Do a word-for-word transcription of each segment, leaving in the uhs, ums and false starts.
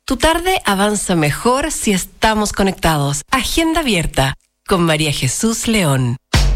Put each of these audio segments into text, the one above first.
Tu tarde avanza mejor si estamos conectados. Agenda abierta con María Jesús León.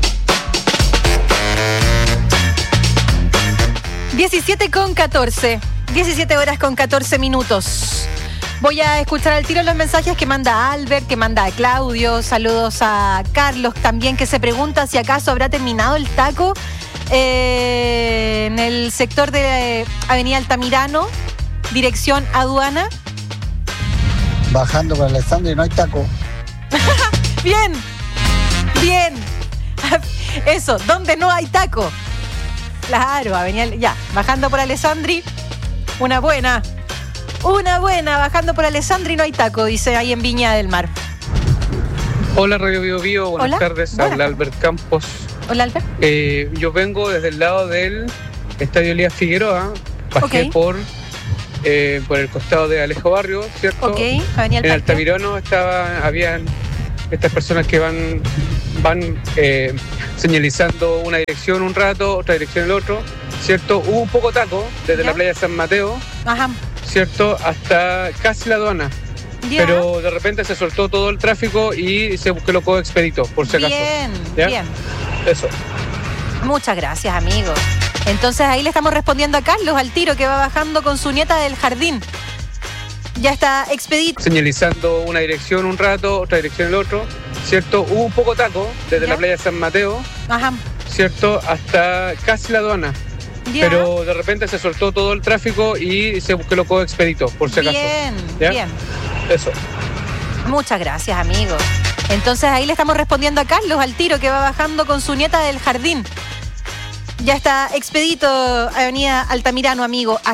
diecisiete con catorce. diecisiete horas con catorce minutos. Voy a escuchar al tiro los mensajes que manda Albert, que manda Claudio. Saludos a Carlos también, que se pregunta si acaso habrá terminado el taco eh, en el sector de Avenida Altamirano, dirección aduana. Bajando por Alessandro y no hay taco. Bien, bien. Eso, donde no hay taco. Claro, Avenida, ya, bajando por Alessandri, una buena. Una buena, bajando por Alessandri no hay taco, dice ahí en Viña del Mar. Hola Radio Bio Bio, buenas Hola. tardes, Buenas. habla Albert Campos. Hola, Albert. Eh, yo vengo desde el lado del Estadio Elías Figueroa, bajé Ok. por, eh, por el costado de Alejo Barrio, ¿cierto? Ok, Avenida En del Parque. Altamirano estaba, habían estas personas que van, van eh, señalizando una dirección un rato, otra dirección el otro, ¿cierto? Hubo un poco taco desde ¿Ya? la playa San Mateo, Ajá. ¿cierto? Hasta casi la aduana. Ya. Pero de repente se soltó todo el tráfico y se colocó expedito, por si acaso. Bien, ¿Ya? bien. Eso. Muchas gracias, amigo. Entonces ahí le estamos respondiendo a Carlos al tiro, que va bajando con su nieta del jardín. Ya está expedito. Señalizando una dirección un rato, otra dirección el otro, ¿cierto? Hubo un poco taco desde ¿Ya? la playa San Mateo, Ajá. ¿cierto? Hasta casi la aduana. Ya. Pero de repente se soltó todo el tráfico y se colocó expedito, por si acaso. Bien, ¿Ya? bien. Eso. Muchas gracias, amigo. Entonces ahí le estamos respondiendo a Carlos al tiro, que va bajando con su nieta del jardín. Ya está expedito Avenida Altamirano, amigo.